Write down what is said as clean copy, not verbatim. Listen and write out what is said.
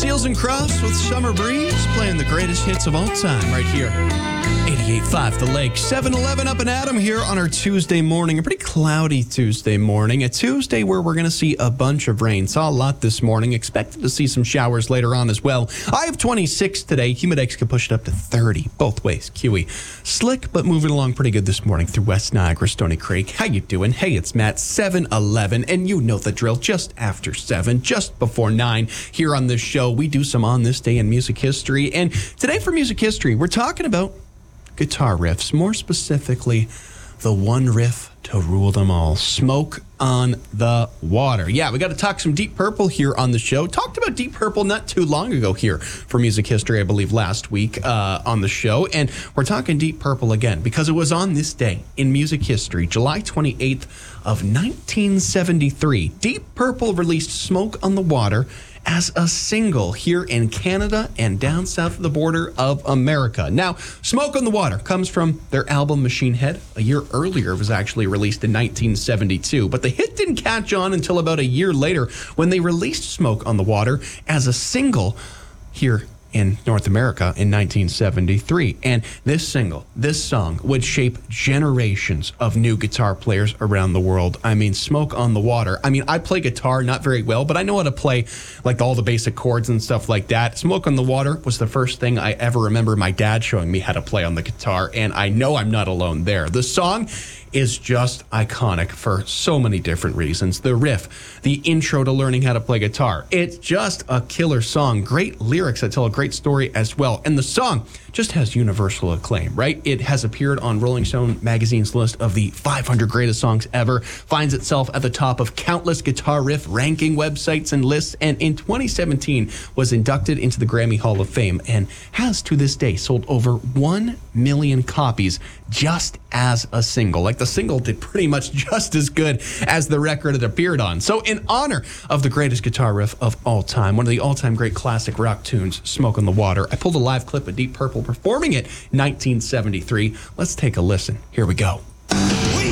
Seals and Crofts with Summer Breeze playing the greatest hits of all time right here. 88.5 The Lake, 7-Eleven up and Adam here on our Tuesday morning. A pretty cloudy Tuesday morning. A Tuesday where we're going to see a bunch of rain. Saw a lot this morning. Expected to see some showers later on as well. I have 26 today. Humidex can push it up to 30 both ways. QE. Slick, but moving along pretty good this morning through West Niagara, Stony Creek. How you doing? Hey, it's Matt, 7-Eleven, and you know the drill. Just after 7, just before 9, here on this show, we do some On This Day in Music History. And today for Music History, we're talking about guitar riffs, more specifically, the one riff to rule them all, Smoke on the Water. Yeah, we got to talk some Deep Purple here on the show. Talked about Deep Purple not too long ago here for Music History, I believe last week on the show. And we're talking Deep Purple again because it was on this day in music history, July 28th of 1973. Deep Purple released Smoke on the Water as a single here in Canada and down south of the border of America. Now, Smoke on the Water comes from their album Machine Head. A year earlier, it was actually released in 1972, but the hit didn't catch on until about a year later when they released Smoke on the Water as a single here in North America in 1973. And this single, this song, would shape generations of new guitar players around the world. I mean, Smoke on the Water. I mean, I play guitar not very well, but I know how to play like all the basic chords and stuff like that. Smoke on the Water was the first thing I ever remember my dad showing me how to play on the guitar, and I know I'm not alone there. The song is just iconic for so many different reasons. The riff, the intro to learning how to play guitar, it's just a killer song. Great lyrics that tell a great story as well. And the song just has universal acclaim, right? It has appeared on Rolling Stone magazine's list of the 500 greatest songs ever, finds itself at the top of countless guitar riff ranking websites and lists, and in 2017 was inducted into the Grammy Hall of Fame and has to this day sold over 1 million copies just as a single. Like the single did pretty much just as good as the record it appeared on. So in honor of the greatest guitar riff of all time, one of the all-time great classic rock tunes, Smoke on the Water, I pulled a live clip of Deep Purple performing it in 1973. Let's take a listen. Here we go.